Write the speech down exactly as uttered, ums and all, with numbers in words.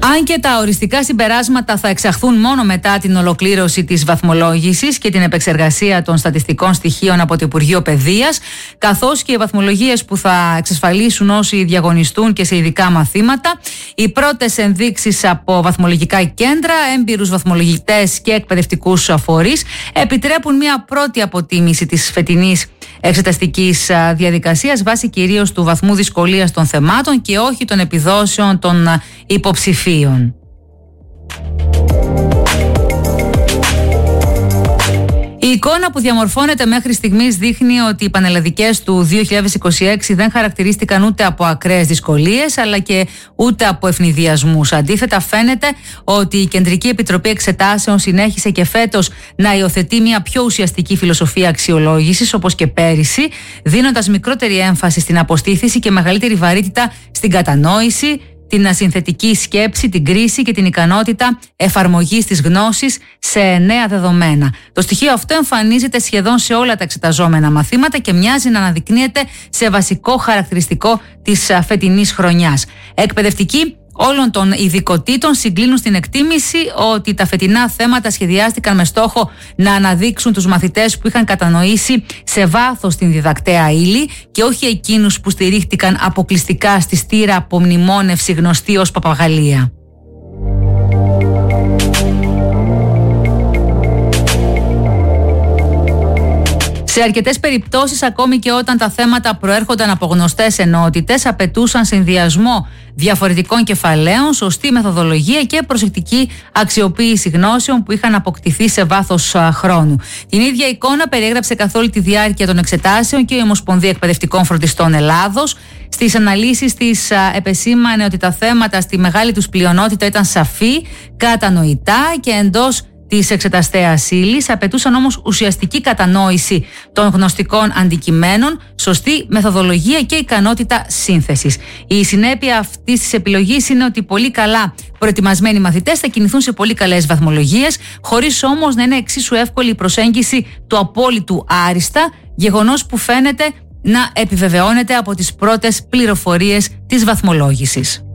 Αν και τα οριστικά συμπεράσματα θα εξαχθούν μόνο μετά την ολοκλήρωση της βαθμολόγησης και την επεξεργασία των στατιστικών στοιχείων από το Υπουργείο Παιδείας, καθώς και οι βαθμολογίες που θα εξασφαλίσουν όσοι διαγωνιστούν και σε ειδικά μαθήματα, οι πρώτες ενδείξεις από βαθμολογικά κέντρα, έμπειρους βαθμολογητές και εκπαιδευτικούς φορείς επιτρέπουν μια πρώτη αποτίμηση της φετινής εξεταστικής διαδικασίας βάσει κυρίως του βαθμού δυσκολίας των θεμάτων και όχι των επιδόσεων των υποψηφίων. Η εικόνα που διαμορφώνεται μέχρι στιγμής δείχνει ότι οι πανελλαδικές του δύο χιλιάδες είκοσι έξι δεν χαρακτηρίστηκαν ούτε από ακραίες δυσκολίες αλλά και ούτε από ευνηδιασμούς. Αντίθετα, φαίνεται ότι η Κεντρική Επιτροπή Εξετάσεων συνέχισε και φέτος να υιοθετεί μια πιο ουσιαστική φιλοσοφία αξιολόγησης όπως και πέρυσι, δίνοντας μικρότερη έμφαση στην αποστήθηση και μεγαλύτερη βαρύτητα στην κατανόηση, την ασυνθετική σκέψη, την κρίση και την ικανότητα εφαρμογής της γνώσης σε νέα δεδομένα. Το στοιχείο αυτό εμφανίζεται σχεδόν σε όλα τα εξεταζόμενα μαθήματα και μοιάζει να αναδεικνύεται σε βασικό χαρακτηριστικό της φετινής χρονιάς. Εκπαιδευτικοί όλων των ειδικοτήτων συγκλίνουν στην εκτίμηση ότι τα φετινά θέματα σχεδιάστηκαν με στόχο να αναδείξουν τους μαθητές που είχαν κατανοήσει σε βάθος την διδακτέα ύλη και όχι εκείνους που στηρίχτηκαν αποκλειστικά στη στήρα απομνημόνευση γνωστή ως παπαγαλία. Σε αρκετές περιπτώσεις, ακόμη και όταν τα θέματα προέρχονταν από γνωστές ενότητες, απαιτούσαν συνδυασμό διαφορετικών κεφαλαίων, σωστή μεθοδολογία και προσεκτική αξιοποίηση γνώσεων που είχαν αποκτηθεί σε βάθος χρόνου. Την ίδια εικόνα περιέγραψε καθ' όλη τη διάρκεια των εξετάσεων και η Ομοσπονδία Εκπαιδευτικών Φροντιστών Ελλάδος. Στις αναλύσεις της επεσήμανε ότι τα θέματα στη μεγάλη τους πλειονότητα ήταν σαφή, κατανοητά και εντός της εξεταστέας ύλης, απαιτούσαν όμως ουσιαστική κατανόηση των γνωστικών αντικειμένων, σωστή μεθοδολογία και ικανότητα σύνθεσης. Η συνέπεια αυτής της επιλογής είναι ότι πολύ καλά προετοιμασμένοι μαθητές θα κινηθούν σε πολύ καλές βαθμολογίες, χωρίς όμως να είναι εξίσου εύκολη η προσέγγιση του απόλυτου άριστα, γεγονός που φαίνεται να επιβεβαιώνεται από τις πρώτες πληροφορίες της βαθμολόγησης.